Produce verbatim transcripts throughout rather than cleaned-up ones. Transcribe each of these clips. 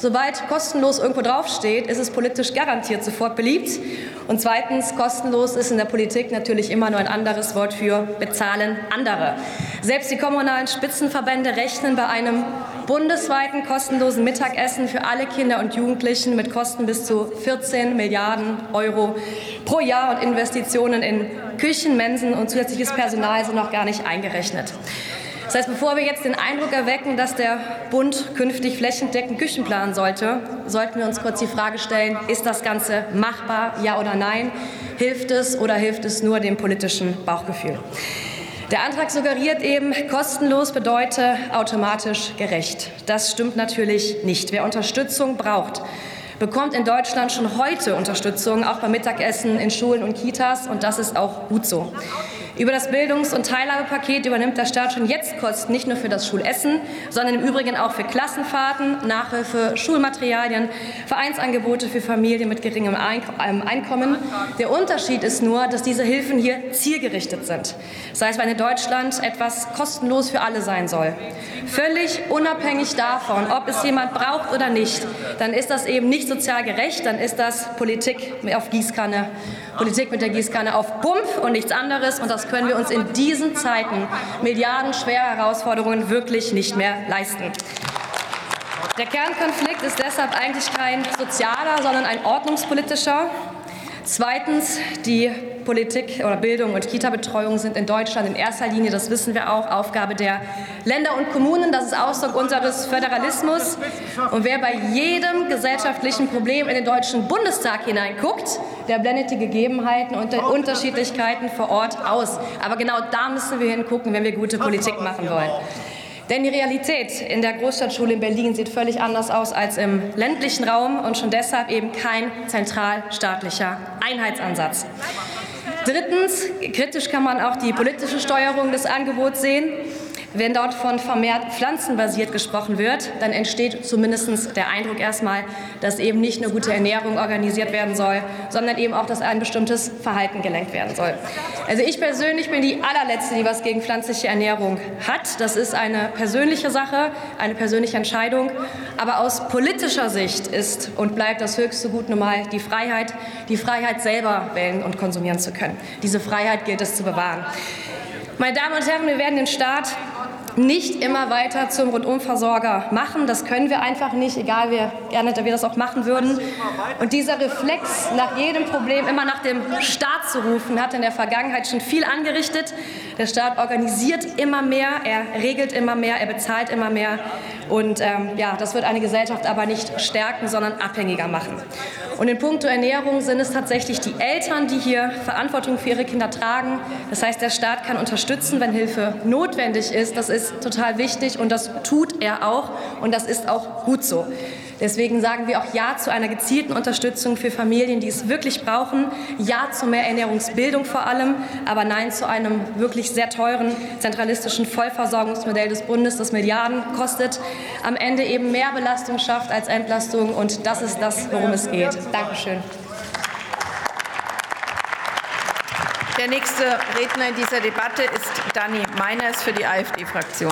Sobald kostenlos irgendwo draufsteht, ist es politisch garantiert sofort beliebt. Und zweitens, kostenlos ist in der Politik natürlich immer nur ein anderes Wort für bezahlen andere. Selbst die kommunalen Spitzenverbände rechnen bei einem bundesweiten kostenlosen Mittagessen für alle Kinder und Jugendlichen mit Kosten bis zu vierzehn Milliarden Euro pro Jahr, und Investitionen in Küchen, Mensen und zusätzliches Personal sind noch gar nicht eingerechnet. Das heißt, bevor wir jetzt den Eindruck erwecken, dass der Bund künftig flächendeckend Küchen planen sollte, sollten wir uns kurz die Frage stellen, ist das Ganze machbar, ja oder nein? Hilft es oder hilft es nur dem politischen Bauchgefühl? Der Antrag suggeriert eben, kostenlos bedeutet automatisch gerecht. Das stimmt natürlich nicht. Wer Unterstützung braucht, bekommt in Deutschland schon heute Unterstützung, auch beim Mittagessen in Schulen und Kitas, und das ist auch gut so. Über das Bildungs- und Teilhabepaket übernimmt der Staat schon jetzt Kosten, nicht nur für das Schulessen, sondern im Übrigen auch für Klassenfahrten, Nachhilfe, Schulmaterialien, Vereinsangebote für Familien mit geringem Einkommen. Der Unterschied ist nur, dass diese Hilfen hier zielgerichtet sind. Das heißt, wenn in Deutschland etwas kostenlos für alle sein soll, völlig unabhängig davon, ob es jemand braucht oder nicht, dann ist das eben nicht sozial gerecht, dann ist das Politik auf Gießkanne, Politik mit der Gießkanne auf Pump und nichts anderes. Und das können wir uns in diesen Zeiten milliardenschwerer Herausforderungen wirklich nicht mehr leisten. Der Kernkonflikt ist deshalb eigentlich kein sozialer, sondern ein ordnungspolitischer. Zweitens, die Politik oder Bildung und Kita-Betreuung sind in Deutschland in erster Linie, das wissen wir auch, Aufgabe der Länder und Kommunen. Das ist Ausdruck unseres Föderalismus. Und wer bei jedem gesellschaftlichen Problem in den Deutschen Bundestag hineinguckt, der blendet die Gegebenheiten und die Unterschiedlichkeiten vor Ort aus. Aber genau da müssen wir hingucken, wenn wir gute Politik machen wollen. Denn die Realität in der Großstadtschule in Berlin sieht völlig anders aus als im ländlichen Raum und schon deshalb eben kein zentralstaatlicher Einheitsansatz. Drittens, kritisch kann man auch die politische Steuerung des Angebots sehen. Wenn dort von vermehrt pflanzenbasiert gesprochen wird, dann entsteht zumindest der Eindruck erstmal, dass eben nicht nur gute Ernährung organisiert werden soll, sondern eben auch, dass ein bestimmtes Verhalten gelenkt werden soll. Also ich persönlich bin die allerletzte, die was gegen pflanzliche Ernährung hat. Das ist eine persönliche Sache, eine persönliche Entscheidung. Aber aus politischer Sicht ist und bleibt das höchste Gut nun mal die Freiheit, die Freiheit selber wählen und konsumieren zu können. Diese Freiheit gilt es zu bewahren. Meine Damen und Herren, wir werden den Staat nicht immer weiter zum Rundumversorger machen. Das können wir einfach nicht, egal wie gerne wir das auch machen würden. Und dieser Reflex, nach jedem Problem immer nach dem Staat zu rufen, hat in der Vergangenheit schon viel angerichtet. Der Staat organisiert immer mehr, er regelt immer mehr, er bezahlt immer mehr. Und ähm, ja, das wird eine Gesellschaft aber nicht stärken, sondern abhängiger machen. Und in puncto Ernährung sind es tatsächlich die Eltern, die hier Verantwortung für ihre Kinder tragen. Das heißt, der Staat kann unterstützen, wenn Hilfe notwendig ist. Das ist total wichtig und das tut er auch und das ist auch gut so. Deswegen sagen wir auch Ja zu einer gezielten Unterstützung für Familien, die es wirklich brauchen. Ja zu mehr Ernährungsbildung vor allem, aber Nein zu einem wirklich sehr teuren zentralistischen Vollversorgungsmodell des Bundes, das Milliarden kostet, am Ende eben mehr Belastung schafft als Entlastung. Und das ist das, worum es geht. Dankeschön. Der nächste Redner in dieser Debatte ist Dani Meiners für die AfD-Fraktion.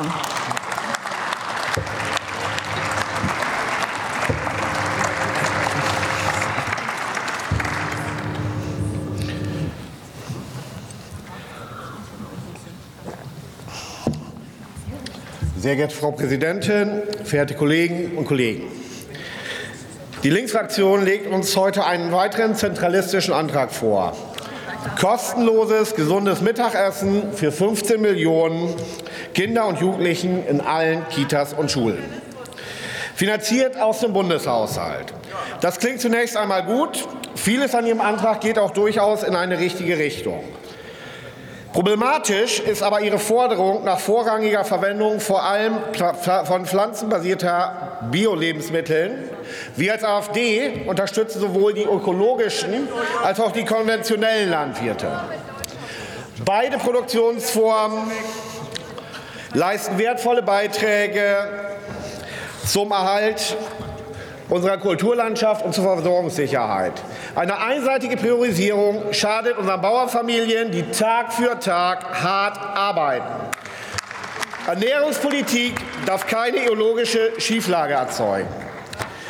Sehr geehrte Frau Präsidentin, verehrte Kolleginnen und Kollegen! Die Linksfraktion legt uns heute einen weiteren zentralistischen Antrag vor. Kostenloses, gesundes Mittagessen für fünfzehn Millionen Kinder und Jugendlichen in allen Kitas und Schulen. Finanziert aus dem Bundeshaushalt. Das klingt zunächst einmal gut. Vieles an Ihrem Antrag geht auch durchaus in eine richtige Richtung. Problematisch ist aber Ihre Forderung nach vorrangiger Verwendung vor allem von pflanzenbasierter Bio-Lebensmitteln. Wir als AfD unterstützen sowohl die ökologischen als auch die konventionellen Landwirte. Beide Produktionsformen leisten wertvolle Beiträge zum Erhalt unserer Kulturlandschaft und zur Versorgungssicherheit. Eine einseitige Priorisierung schadet unseren Bauernfamilien, die Tag für Tag hart arbeiten. Ernährungspolitik darf keine ideologische Schieflage erzeugen.